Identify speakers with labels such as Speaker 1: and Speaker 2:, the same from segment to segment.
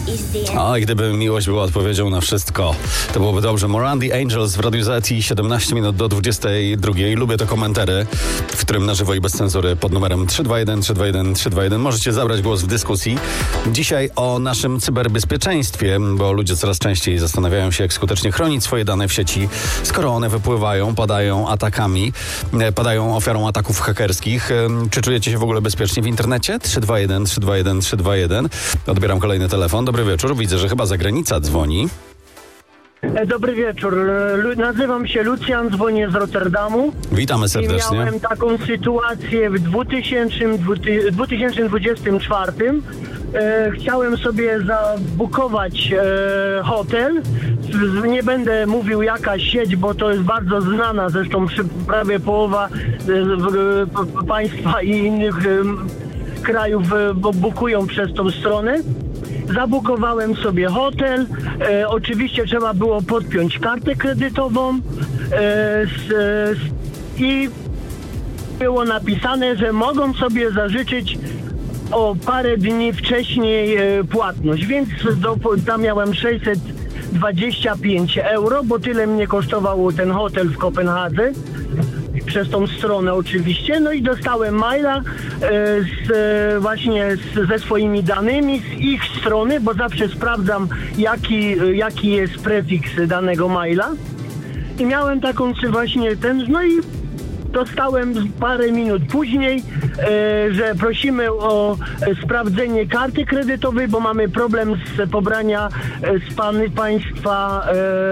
Speaker 1: A gdyby miłość była odpowiedzią na wszystko, to byłoby dobrze. Morandi Angels w Radiu Z i 17 minut do 22. Lubię te komentary, w którym na żywo i bez cenzury pod numerem 321. Możecie zabrać głos w dyskusji. Dzisiaj o naszym cyberbezpieczeństwie, bo ludzie coraz częściej zastanawiają się, jak skutecznie chronić swoje dane w sieci, skoro one wypływają, padają ofiarą ataków hakerskich. Czy czujecie się w ogóle bezpiecznie w internecie? 321. Odbieram kolejny telefon. Dobry wieczór. Widzę, że chyba zagranica dzwoni.
Speaker 2: Dobry wieczór. Nazywam się Lucjan, dzwonię z Rotterdamu.
Speaker 1: Witamy serdecznie.
Speaker 2: I miałem taką sytuację w 2024. Chciałem sobie zabukować hotel. Nie będę mówił jaka sieć, bo to jest bardzo znana. Zresztą prawie połowa państwa i innych krajów bukują przez tą stronę. Zabukowałem sobie hotel. Oczywiście trzeba było podpiąć kartę kredytową i było napisane, że mogą sobie zażyczyć o parę dni wcześniej płatność, więc tam miałem 625 euro, bo tyle mnie kosztował ten hotel w Kopenhadze. Przez tą stronę oczywiście, no i dostałem maila ze swoimi danymi z ich strony, bo zawsze sprawdzam jaki jest prefiks danego maila i miałem taką no i dostałem parę minut później, że prosimy o sprawdzenie karty kredytowej, bo mamy problem z pobrania z państwa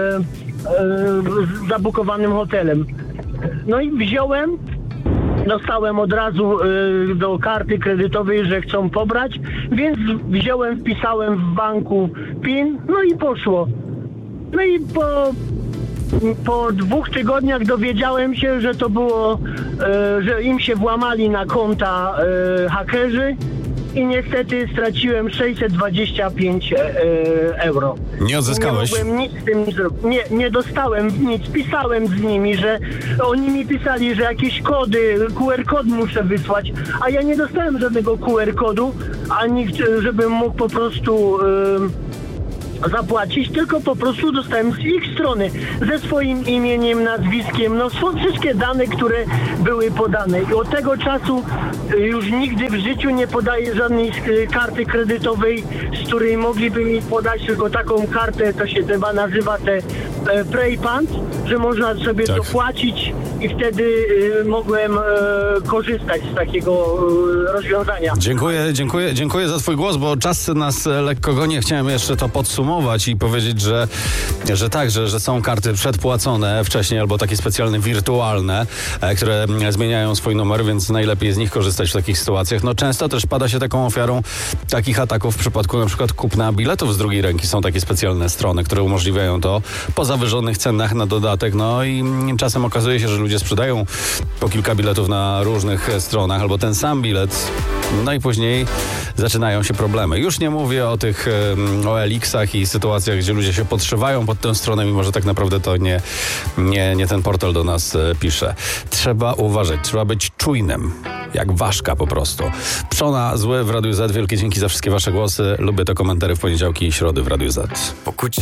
Speaker 2: zabukowanym hotelem. No i dostałem od razu do karty kredytowej, że chcą pobrać, więc wpisałem w banku PIN, no i poszło. No i po 2 tygodniach dowiedziałem się, że to było, że im się włamali na konta hakerzy i niestety straciłem 625 euro.
Speaker 1: Nie odzyskałeś?
Speaker 2: Nie mogłem nic z tym zrobić. Nie dostałem nic. Pisałem z nimi, że oni mi pisali, że jakieś kody, QR kod muszę wysłać, a ja nie dostałem żadnego QR kodu, ani żebym mógł po prostu zapłacić, tylko po prostu dostałem z ich strony, ze swoim imieniem, nazwiskiem, no są wszystkie dane, które były podane i od tego czasu już nigdy w życiu nie podaję żadnej karty kredytowej, z której mogliby mi podać, tylko taką kartę, to się chyba nazywa PayPal, że można sobie dopłacić i wtedy mogłem korzystać z takiego rozwiązania.
Speaker 1: Dziękuję za twój głos, bo czas nas lekko goni. Chciałem jeszcze to podsumować i powiedzieć, że są karty przedpłacone wcześniej albo takie specjalne wirtualne, które zmieniają swój numer, więc najlepiej z nich korzystać w takich sytuacjach. No często też pada się taką ofiarą takich ataków w przypadku na przykład kupna biletów z drugiej ręki. Są takie specjalne strony, które umożliwiają to po zawyżonych cenach na dodatek. No i czasem okazuje się, że ludzie sprzedają po kilka biletów na różnych stronach albo ten sam bilet. No i później zaczynają się problemy. Już nie mówię o tych OLX-ach i sytuacjach, gdzie ludzie się podszywają pod tę stronę, mimo że tak naprawdę to nie ten portal do nas pisze. Trzeba uważać, trzeba być czujnym. Jak ważka po prostu. Przona zły w Radiu Z. Wielkie dzięki za wszystkie wasze głosy. Lubię te komentary w poniedziałki i środy w Radiu Z.